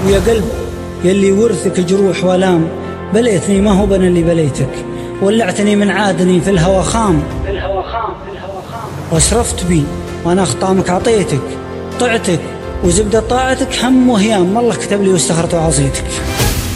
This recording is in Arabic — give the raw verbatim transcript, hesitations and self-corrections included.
ويا قلب يلي ورثك جروح والام، بليتني ما هو بنا اللي بليتك، ولعتني من عادني في الهوى خام، في الهوى خام في الهوى خام واشرفت بي وانا خطامك عطيتك، طعتك وزبدة طاعتك هم وهيام، الله كتب لي واستخرت وعصيتك.